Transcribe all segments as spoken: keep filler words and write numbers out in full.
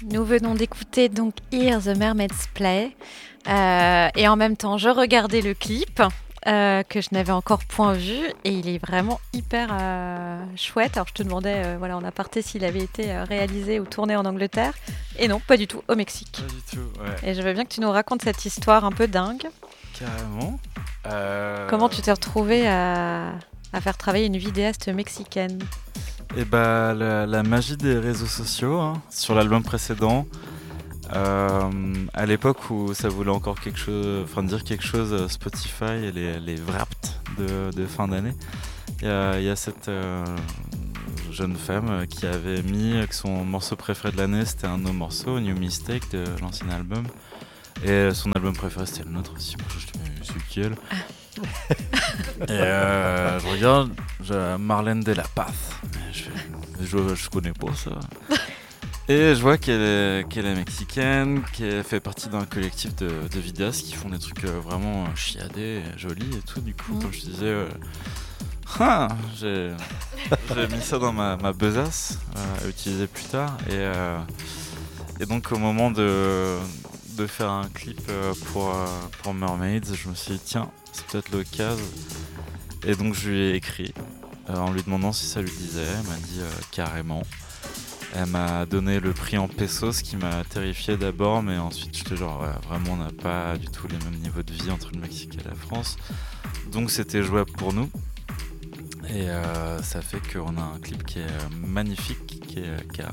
Nous venons d'écouter donc Hear the Mermaid's Play euh, et en même temps je regardais le clip euh, que je n'avais encore point vu et il est vraiment hyper euh, chouette. Alors je te demandais euh, voilà, en aparté s'il avait été euh, réalisé ou tourné en Angleterre et non, pas du tout, au Mexique. Pas du tout, ouais. Et je veux bien que tu nous racontes cette histoire un peu dingue. Carrément. Euh... Comment tu t'es retrouvé à, à faire travailler une vidéaste mexicaine? Et bah la, la magie des réseaux sociaux, hein, sur l'album précédent, euh, à l'époque où ça voulait encore quelque chose, enfin dire quelque chose, Spotify et les, les Wrapped de, de fin d'année, il y a, y a cette euh, jeune femme qui avait mis que son morceau préféré de l'année c'était un de nos morceaux, New Mistake de l'ancien album, et son album préféré c'était le nôtre aussi. Moi je dis mais c'est qui elle? Et euh, je regarde je, Marlène de la Paz. Je, fais, je, je connais pas ça. Et je vois qu'elle est, qu'elle est mexicaine, qu'elle fait partie d'un collectif de, de vidéastes qui font des trucs vraiment chiadés, jolis et tout. Du coup, mmh. comme je disais, euh, ah, j'ai, j'ai mis ça dans ma, ma besace euh, à utiliser plus tard. Et, euh, et donc, au moment de, de faire un clip pour, pour Mermaids, je me suis dit, tiens, c'est peut-être l'occasion. Et donc je lui ai écrit euh, en lui demandant si ça lui disait. Elle m'a dit euh, carrément. Elle m'a donné le prix en pesos, ce qui m'a terrifié d'abord, mais ensuite j'étais genre ouais, vraiment on n'a pas du tout les mêmes niveaux de vie entre le Mexique et la France. Donc c'était jouable pour nous. Et euh, ça fait qu'on a un clip qui est magnifique, qui, est, qui a...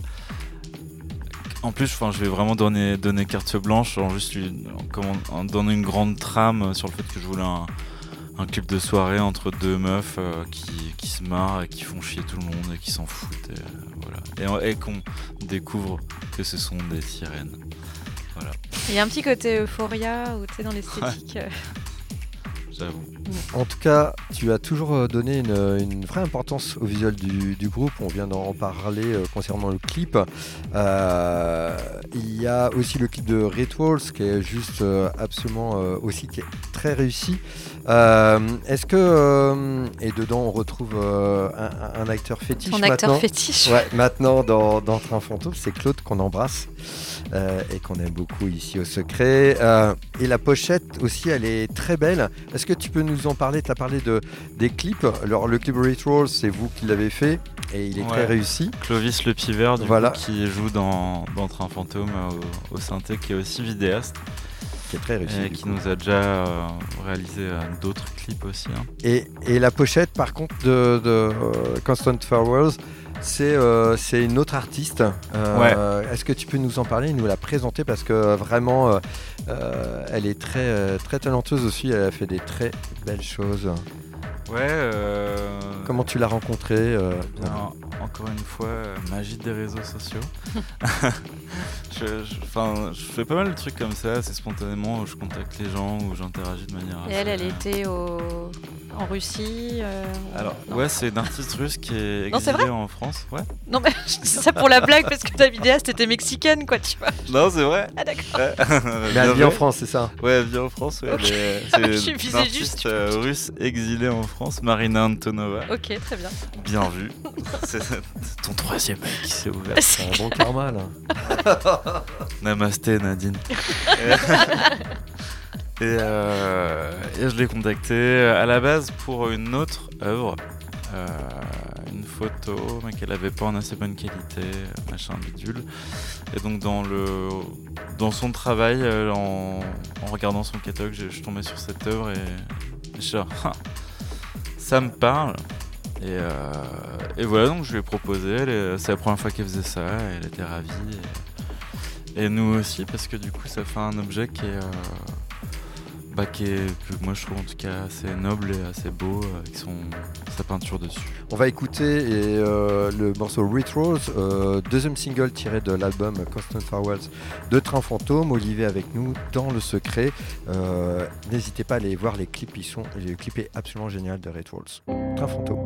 En plus, je vais vraiment donner, donner carte blanche en juste lui en, en donnant une grande trame sur le fait que je voulais un, un clip de soirée entre deux meufs euh, qui, qui se marrent et qui font chier tout le monde et qui s'en foutent. Et, euh, voilà. et, et qu'on découvre que ce sont des sirènes. Voilà. Il y a un petit côté euphoria où tu es dans l'esthétique. Ouais. J'avoue. En tout cas, tu as toujours donné une, une vraie importance au visuel du, du groupe. On vient d'en parler euh, concernant le clip. Euh, il y a aussi le clip de Rituals qui est juste euh, absolument euh, aussi qui est très réussi. Euh, est-ce que euh, et dedans on retrouve euh, un, un acteur fétiche Ton maintenant. acteur fétiche. Ouais, maintenant dans, dans Train Fantôme, c'est Claude qu'on embrasse euh, et qu'on aime beaucoup ici au Secret. Euh, et la pochette aussi, elle est très belle. Est-ce que tu peux nous en parler? Tu as parlé de, des clips. Alors, le clip Rituals, c'est vous qui l'avez fait et il est ouais. très réussi. Clovis Le Pivert, du voilà. coup, qui joue dans, dans Train Fantôme au, au synthé, qui est aussi vidéaste. Qui est très réussi. Et qui coup. nous a déjà euh, réalisé euh, d'autres clips aussi. Hein. Et, et la pochette, par contre, de, de euh, Constant Farewells, c'est, euh, c'est une autre artiste. Euh, ouais. Est-ce que tu peux nous en parler et nous la présenter? Parce que vraiment, euh, euh, elle est très, euh, très talentueuse aussi. Elle a fait des très belles choses. Ouais. Euh... Comment tu l'as rencontrée euh, Alors, encore une fois, euh, magie des réseaux sociaux. je, je, je fais pas mal de trucs comme ça, c'est spontanément où je contacte les gens, où j'interagis de manière. Et elle, elle était au... en Russie euh... Alors, non. ouais, c'est une artiste russe qui est non, exilée en France. Ouais. Non, mais je dis ça pour la blague parce que ta vidéaste était mexicaine, quoi, tu vois. Non, c'est vrai. Ah, d'accord. Ouais. Mais elle vit en France, c'est ça? Ouais, elle vit en France. Ouais, okay. est, c'est je une visais artiste juste. Euh, russe exilée en France, Marina Antonova. Ok, très bien. Bien vu. C'est ton troisième œil qui s'est ouvert. C'est un bon karma, là. Namasté, Nadine. Et, euh, et je l'ai contacté à la base pour une autre œuvre, euh, une photo, mais qu'elle avait pas en assez bonne qualité, machin bidule. Et donc dans le, dans son travail, en, en regardant son catalogue, je suis tombé sur cette œuvre et je suis là, ça me parle. Et, euh, et voilà, donc je lui ai proposé. Elle est, c'est la première fois qu'elle faisait ça. Elle était ravie. Et, et nous aussi, parce que du coup, ça fait un objet qui est, euh, bah, qui est, que moi je trouve en tout cas assez noble et assez beau, avec son, sa peinture dessus. On va écouter et, euh, le morceau Rituals, euh, deuxième single tiré de l'album Constant Farewells de Train Fantôme. Olivier avec nous dans le secret. Euh, n'hésitez pas à aller voir les clips, ils sont, le clip est absolument génial de Rituals. Train Fantôme.